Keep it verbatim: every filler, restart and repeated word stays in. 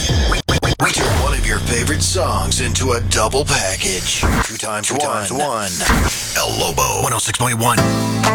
We, we, we, we turn one of your favorite songs into a double package. Two times, Two times one. one. El Lobo one oh six point one.